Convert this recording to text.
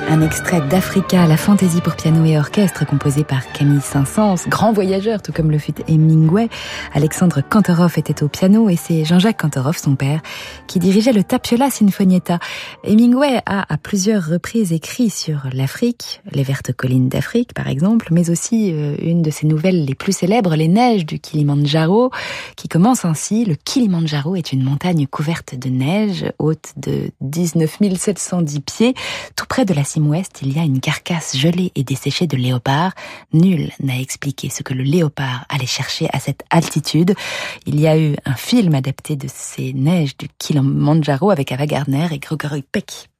Un extrait d'Africa, la fantaisie pour piano et orchestre composée par Camille Saint-Saëns, grand voyageur tout comme le fut Hemingway. Alexandre Kantorov était au piano et c'est Jean-Jacques Kantorov, son père, qui dirigeait le Tapiola Sinfonietta. Hemingway a à plusieurs reprises écrit sur l'Afrique, les vertes collines d'Afrique par exemple, mais aussi une de ses nouvelles les plus célèbres, Les neiges du Kilimandjaro, qui commence ainsi. Le Kilimandjaro est une montagne couverte de neige, haute de 19 710 pieds, tout près de la cime ouest, il y a une carcasse gelée et desséchée de léopard. Nul n'a expliqué ce que le léopard allait chercher à cette altitude. Il y a eu un film adapté de ces neiges du Kilimandjaro avec Ava Gardner et Gregory Peck.